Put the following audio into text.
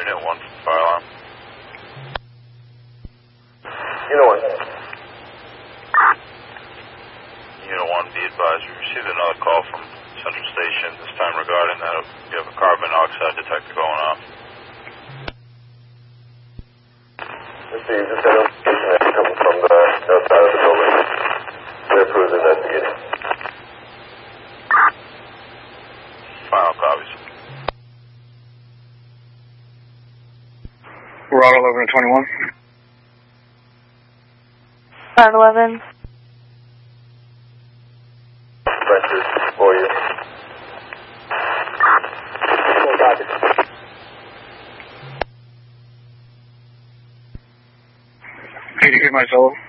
Unit 1 fire alarm. Unit 1. Unit 1, be advised, we received another call from Central Station, this time regarding that you have a carbon monoxide detector going off. Let's see, just got notification that coming from the north side of the building. Clear crews investigating. Final copies. We're on 11 and 21. 911. Pressures for you. Full copy. Can you hear my solo?